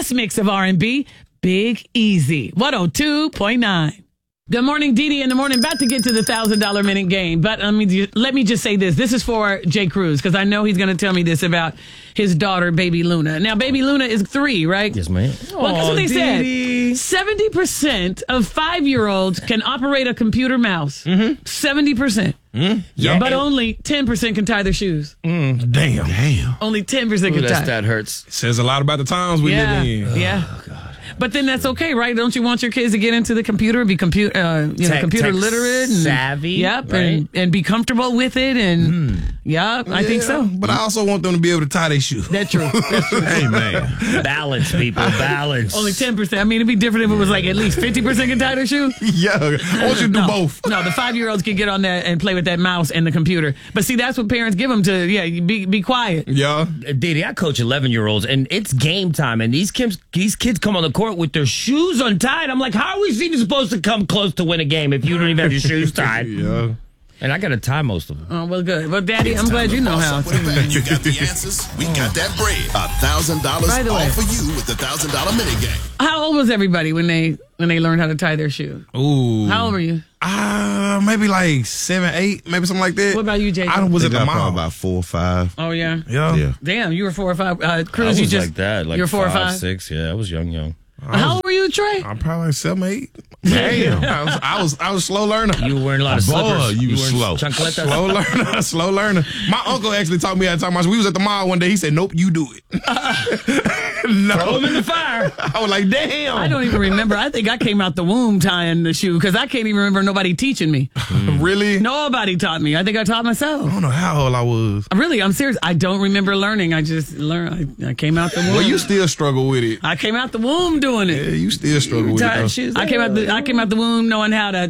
best mix of R&B, Big Easy, 102.9. Good morning, Dee in the morning. About to get to the $1,000 minute game, but let me just say this. This is for Jay Cruz, because I know he's going to tell me this about his daughter, Baby Luna. Now, Baby Luna is 3, right? Yes, ma'am. Well, that's what they said. 70% of 5-year-olds can operate a computer mouse. 70%. Yeah. But only 10% can tie their shoes. Damn. Only 10% can tie. That hurts. Says a lot about the times we live in. Yeah. Oh, God. But then that's okay, right? Don't you want your kids to get into the computer, be computer literate, and, savvy, yep, right? and be comfortable with it, and I think so. But I also want them to be able to tie their shoes. That's true. Hey, man. Balance, people. Balance. Only 10%. I mean, it'd be different if it was like at least 50% can tie their shoes. Yeah, I want you to do both. No, the 5-year-olds can get on that and play with that mouse and the computer. But see, that's what parents give them to. Yeah, be quiet. Yeah, Didi, I coach 11-year-olds, and it's game time, and these kids come on the court with their shoes untied. I'm like, how are we even supposed to come close to win a game if you don't even have your shoes tied? Yeah. And I got to tie most of them. Oh, well, good. Well, Daddy, I'm glad you know how. You got the answers. We got that bread. $1,000 all for you with the $1,000 minute game. How old was everybody when they learned how to tie their shoe? Ooh. How old were you? Maybe like 7, 8, maybe something like that. What about you, Jay? I was at the mall. About 4 or 5. Oh, yeah? Yeah. Damn, you were 4 or 5. Cruz, I you was just like that. Like you're 4 or 5? 6. Yeah, I was young. How old were you, Trey? I'm probably like 7, 8. Damn. I was a slow learner. You were wearing a lot of slippers. You were wearing slow. chancletas. Slow learner. My uncle actually taught me how to tie my shoes. We was at the mall one day. He said, "Nope, you do it." No. Throw them in the fire. I was like, "Damn." I don't even remember. I think I came out the womb tying the shoe because I can't even remember nobody teaching me. Really? Nobody taught me. I think I taught myself. I don't know how old I was. Really, I'm serious. I don't remember learning. I just learned. I came out the womb. Well, you still struggle with it. I came out the womb doing it. Yeah, you still struggle with it. Tied shoes. I came out the womb knowing how to